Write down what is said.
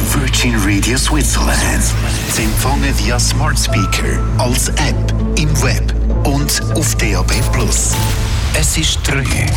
Virgin Radio Switzerland. Zu empfangen via Smart Speaker, als App, im Web und auf DAB+. Es ist 3